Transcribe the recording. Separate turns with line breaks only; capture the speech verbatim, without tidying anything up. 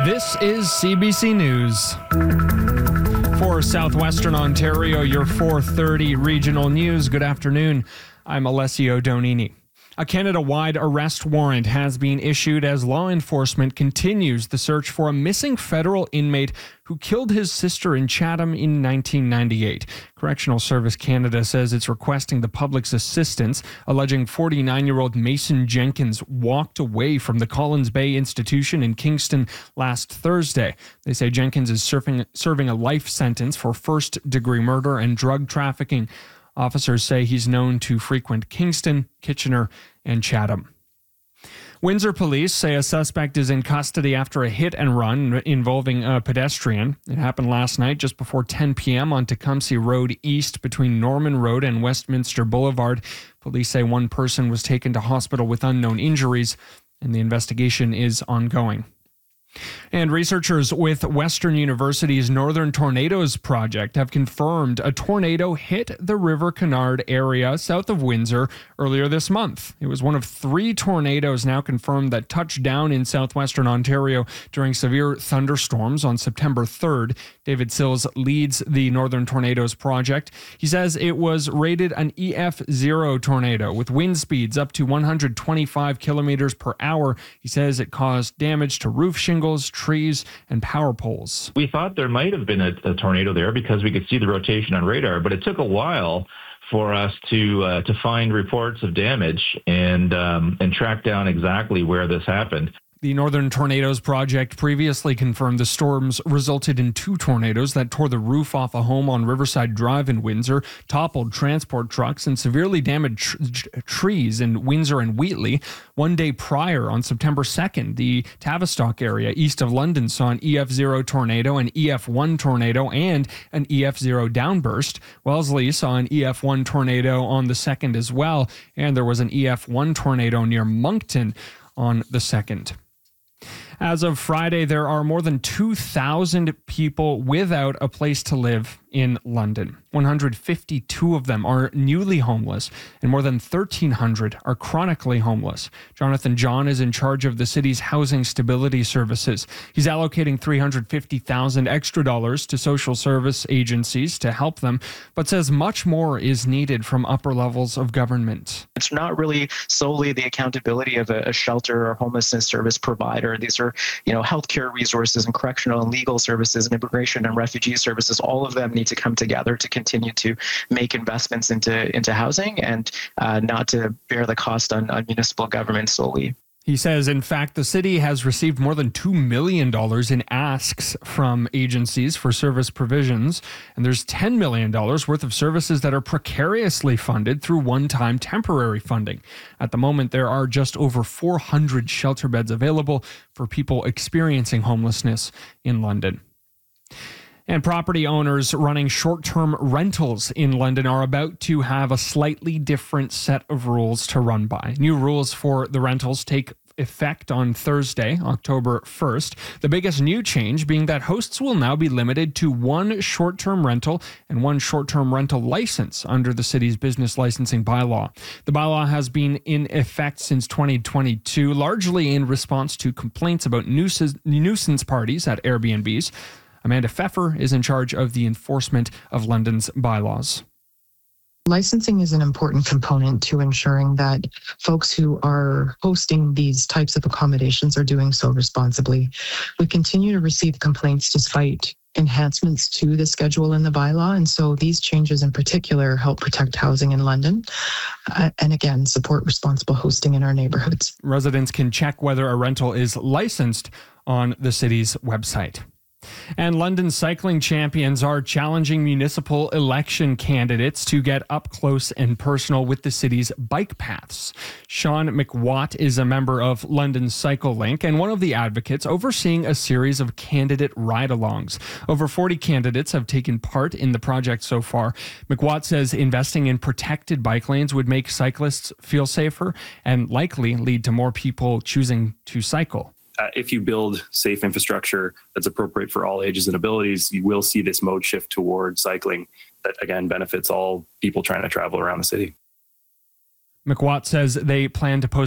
This is C B C News. For Southwestern Ontario, your four thirty regional news. Good afternoon. I'm Alessio Donini. A Canada-wide arrest warrant has been issued as law enforcement continues the search for a missing federal inmate who killed his sister in Chatham in nineteen ninety-eight. Correctional Service Canada says it's requesting the public's assistance, alleging forty-nine-year-old Mason Jenkins walked away from the Collins Bay Institution in Kingston last Thursday. They say Jenkins is serving, serving a life sentence for first-degree murder and drug trafficking. Officers say he's known to frequent Kingston, Kitchener, and Chatham. Windsor police say a suspect is in custody after a hit and run involving a pedestrian. It happened last night just before ten p.m. on Tecumseh Road East between Norman Road and Westminster Boulevard. Police say one person was taken to hospital with unknown injuries, and the investigation is ongoing. And researchers with Western University's Northern Tornadoes Project have confirmed a tornado hit the River Canard area south of Windsor earlier this month. It was one of three tornadoes now confirmed that touched down in southwestern Ontario during severe thunderstorms on September third. David Sills leads the Northern Tornadoes Project. He says it was rated an E F zero tornado with wind speeds up to one hundred twenty-five kilometers per hour. He says it caused damage to roof shingles, trees, and power poles.
We thought there might have been a, a tornado there because we could see the rotation on radar, but it took a while for us to uh, to find reports of damage and um, and track down exactly where this happened.
The Northern Tornadoes Project previously confirmed the storms resulted in two tornadoes that tore the roof off a home on Riverside Drive in Windsor, toppled transport trucks, and severely damaged tr- trees in Windsor and Wheatley. One day prior, on September second, the Tavistock area east of London saw an E F zero tornado, an E F one tornado, and an E F zero downburst. Wellesley saw an E F one tornado on the second as well, and there was an E F one tornado near Moncton on the second. As of Friday, there are more than two thousand people without a place to live in London. one hundred fifty-two of them are newly homeless, and more than thirteen hundred are chronically homeless. Jonathan John is in charge of the city's housing stability services. He's allocating three hundred fifty thousand dollars extra dollars to social service agencies to help them, but says much more is needed from upper levels of government.
It's not really solely the accountability of a, a shelter or homelessness service provider. These are, you know, healthcare resources and correctional and legal services and immigration and refugee services. All of them need to come together to continue to make investments into into housing and uh, not to bear the cost on, on municipal government solely.
He says, in fact, the city has received more than two million dollars in asks from agencies for service provisions, and there's ten million dollars worth of services that are precariously funded through one-time temporary funding. At the moment, there are just over four hundred shelter beds available for people experiencing homelessness in London. And property owners running short-term rentals in London are about to have a slightly different set of rules to run by. New rules for the rentals take effect on Thursday, October first. The biggest new change being that hosts will now be limited to one short-term rental and one short-term rental license under the city's business licensing bylaw. The bylaw has been in effect since twenty twenty-two, largely in response to complaints about nuisance, nuisance parties at Airbnbs. Amanda Pfeffer is in charge of the enforcement of London's bylaws.
Licensing is an important component to ensuring that folks who are hosting these types of accommodations are doing so responsibly. We continue to receive complaints despite enhancements to the schedule in the bylaw, and so these changes in particular help protect housing in London uh, and again support responsible hosting in our neighborhoods.
Residents can check whether a rental is licensed on the city's website. And London cycling champions are challenging municipal election candidates to get up close and personal with the city's bike paths. Sean McWatt is a member of London Cycle Link and one of the advocates overseeing a series of candidate ride-alongs. Over forty candidates have taken part in the project so far. McWatt says investing in protected bike lanes would make cyclists feel safer and likely lead to more people choosing to cycle.
Uh, if you build safe infrastructure that's appropriate for all ages and abilities, you will see this mode shift toward cycling that, again, benefits all people trying to travel around the city.
McWatt says they plan to post